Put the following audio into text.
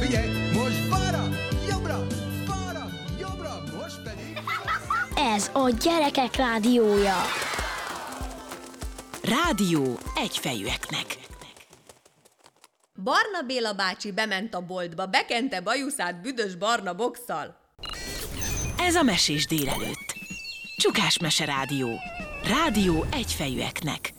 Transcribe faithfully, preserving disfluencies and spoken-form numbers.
ugye? Most balra, jobbra, balra, jobbra, most pedig... Ez a Gyerekek Rádiója. Rádió egyfejűeknek. Barna Béla bácsi bement a boltba, bekente bajuszát büdös barna bokszal. Ez a Mesés délelőtt. Csukás Mese Rádió. Rádió egyfejűeknek.